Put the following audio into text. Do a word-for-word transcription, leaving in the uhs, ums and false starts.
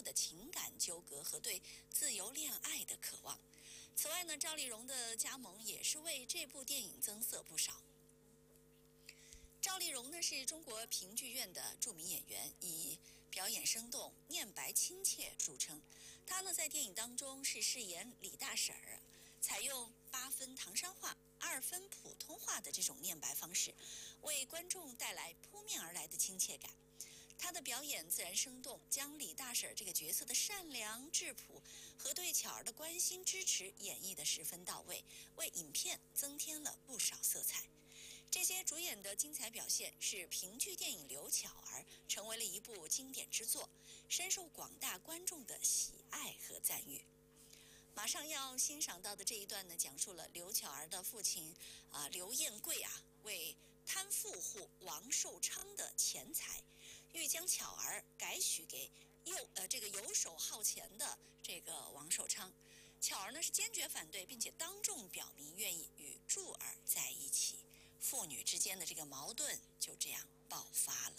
的情感纠葛和对自由恋爱的渴望。此外呢，赵丽蓉的加盟也是为这部电影增色不少。赵丽蓉呢是中国评剧院的著名演员，以表演生动、念白亲切著称。她呢在电影当中是饰演李大婶儿，采用八分唐山话、二分普通话的这种念白方式，为观众带来扑面而来的亲切感。她的表演自然生动，将李大婶这个角色的善良、质朴和对巧儿的关心支持演绎得十分到位，为影片增添了不少色彩。这些主演的精彩表现，使评剧电影《刘巧儿》成为了一部经典之作，深受广大观众的喜爱和赞誉。马上要欣赏到的这一段呢，讲述了刘巧儿的父亲啊刘彦贵啊，为贪富户王寿昌的钱财，欲将巧儿改许给右呃这个游手好闲的这个王寿昌。巧儿呢是坚决反对，并且当众表明愿意与柱儿在一起，父女之间的这个矛盾就这样爆发了。